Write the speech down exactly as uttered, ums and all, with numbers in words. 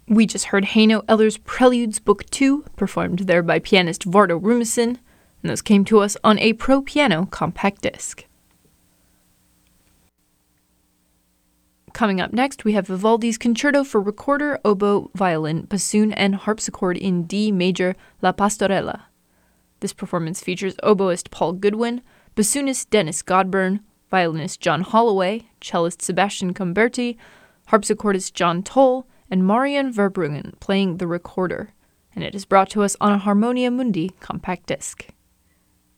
We just heard Heino Eller's Preludes Book two, performed there by pianist Vardo Rumesin, and those came to us on a Pro Piano compact disc. Coming up next, we have Vivaldi's Concerto for Recorder, Oboe, Violin, Bassoon, and Harpsichord in D major, La Pastorella. This performance features oboist Paul Goodwin, bassoonist Dennis Godburn, violinist John Holloway, cellist Sebastian Comberti, harpsichordist John Toll, and Marian Verbruggen playing the recorder, and it is brought to us on a Harmonia Mundi compact disc.